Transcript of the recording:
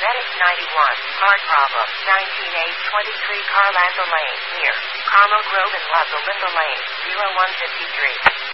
Medic 91, Hard Problem, 19823 Carlanda Lane, near Carmel Grove and La Belinda Lane, 0153.